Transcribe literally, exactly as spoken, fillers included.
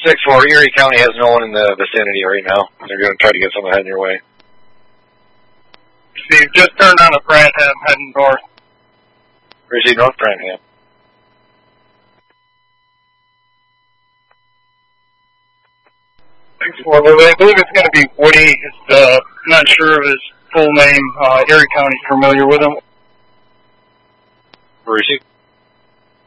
six four, Erie County has no one in the vicinity right now. They're going to try to get someone heading your way. Steve, just turned on a Branham heading north. Receive North Branham. six four, I believe it's going to be Woody. It's, uh, not sure of his full name. Uh, Erie County's familiar with him. Receive.